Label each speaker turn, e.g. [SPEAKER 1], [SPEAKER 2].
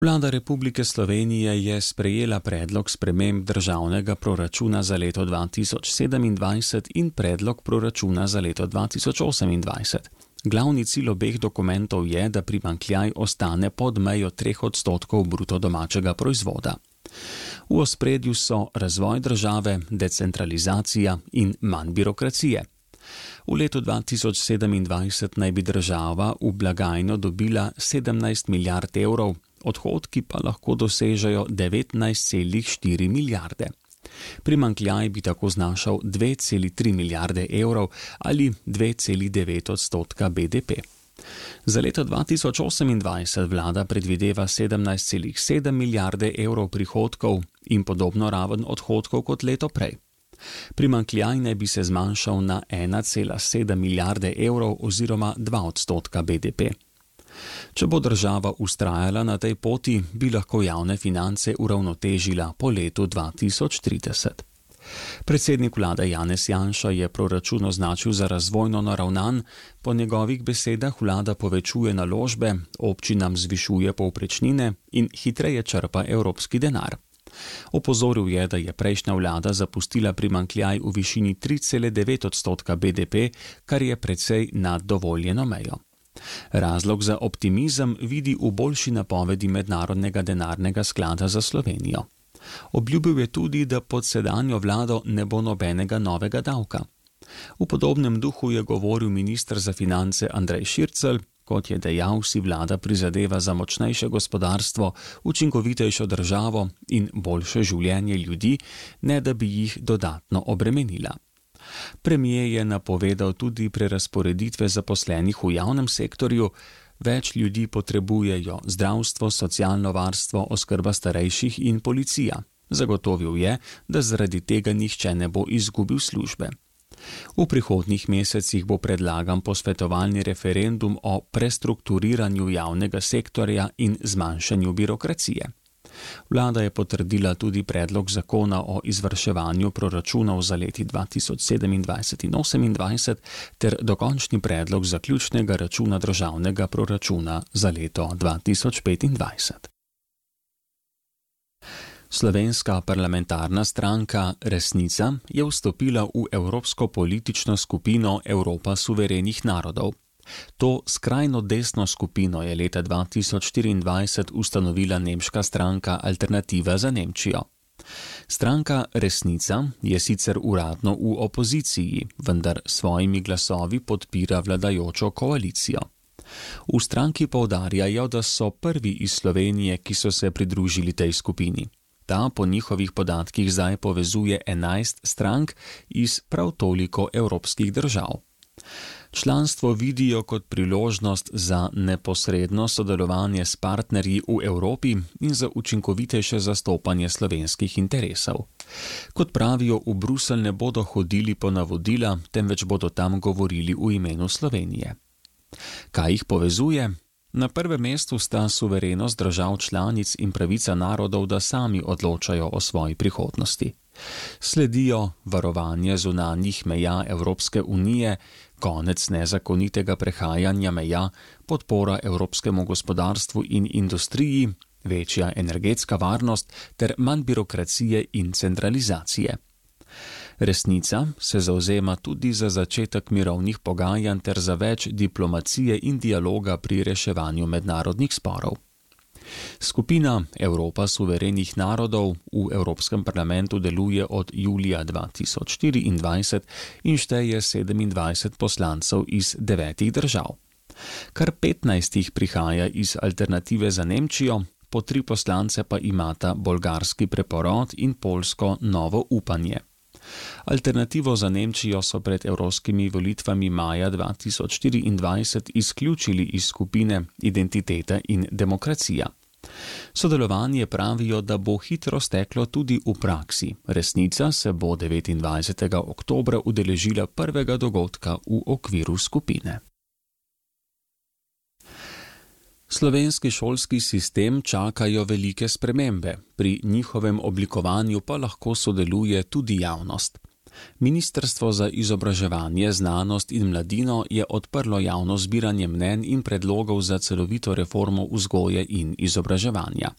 [SPEAKER 1] Vlada Republike Slovenije je sprejela predlog sprememb državnega proračuna za leto 2027 in predlog proračuna za leto 2028. Glavni cilj obeh dokumentov je, da primanjkljaj ostane pod mejo 3% bruto domačega proizvoda. V ospredju so razvoj države, decentralizacija in manj birokracije. V letu 2027 naj bi država v blagajno dobila 17 milijard evrov, odhodki pa lahko dosežejo 19,4 milijarde. Primanjkljaj bi tako znašal 2,3 milijarde evrov ali 2,9% BDP. Za leto 2028 vlada predvideva 17,7 milijarde evrov prihodkov in podobno raven odhodkov kot leto prej. Primanjkljaj naj bi se zmanjšal na 1,7 milijarde evrov oziroma 2% BDP. Če bo država vztrajala na tej poti, bi lahko javne finance uravnotežila po letu 2030. Predsednik vlade Janez Janša je proračun označil za razvojno naravnan, po njegovih besedah vlada povečuje naložbe, občinam zvišuje povprečnine in hitreje črpa evropski denar. Opozoril je, da je prejšnja vlada zapustila primanjkljaj v višini 3,9% BDP, kar je precej nad dovoljeno mejo. Razlog za optimizem vidi v boljši napovedi Mednarodnega denarnega sklada za Slovenijo. Obljubil je tudi, da pod sedanjo vlado ne bo nobenega novega davka. V podobnem duhu je govoril minister za finance Andrej Šircelj, kot je dejal, si vlada prizadeva za močnejše gospodarstvo, učinkovitejšo državo in boljše življenje ljudi, ne da bi jih dodatno obremenila. Premier je napovedal tudi prerazporeditve zaposlenih v javnem sektorju, več ljudi potrebujejo zdravstvo, socialno varstvo, oskrba starejših in policija. Zagotovil je, da zaradi tega nihče ne bo izgubil službe. V prihodnjih mesecih bo predlagan posvetovalni referendum o prestrukturiranju javnega sektorja in zmanjšanju birokracije. Vlada je potrdila tudi predlog zakona o izvrševanju proračunov za leti 2027 in 2028 ter dokončni predlog zaključnega računa državnega proračuna za leto 2025. Slovenska parlamentarna stranka Resnica je vstopila v evropsko politično skupino Evropa suverenih narodov. To skrajno desno skupino je leta 2024 ustanovila nemška stranka Alternativa za Nemčijo. Stranka Resnica je sicer uradno v opoziciji, vendar svojimi glasovi podpira vladajočo koalicijo. V stranki poudarjajo, da so prvi iz Slovenije, ki so se pridružili tej skupini. Ta po njihovih podatkih zdaj povezuje 11 strank iz prav toliko evropskih držav. Članstvo vidijo kot priložnost za neposredno sodelovanje s partnerji v Evropi in za učinkovitejše zastopanje slovenskih interesov. Kot pravijo, v Bruselj ne bodo hodili po navodila, temveč bodo tam govorili v imenu Slovenije. Kaj jih povezuje? Na prvem mestu sta suverenost držav članic in pravica narodov, da sami odločajo o svoji prihodnosti. Sledijo varovanje zunanjih meja Evropske unije, konec nezakonitega prehajanja meja, podpora evropskemu gospodarstvu in industriji, večja energetska varnost ter manj birokracije in centralizacije. Resnica se zavzema tudi za začetek mirovnih pogajanj ter za več diplomacije in dialoga pri reševanju mednarodnih sporov. Skupina Evropa suverenih narodov v Evropskem parlamentu deluje od julija 2024 in šteje 27 poslancev iz 9 držav. Kar 15 jih prihaja iz Alternative za Nemčijo, po 3 poslance pa imata bolgarski preporod in poljsko Novo upanje. Alternativo za Nemčijo so pred evropskimi volitvami maja 2024 izključili iz skupine Identiteta in demokracija. Sodelovanje pravijo, da bo hitro steklo tudi v praksi. Resnica se bo 29. oktobra udeležila prvega dogodka v okviru skupine. Slovenski šolski sistem čakajo velike spremembe, pri njihovem oblikovanju pa lahko sodeluje tudi javnost. Ministrstvo za izobraževanje, znanost in mladino je odprlo javno zbiranje mnenj in predlogov za celovito reformo vzgoje in izobraževanja.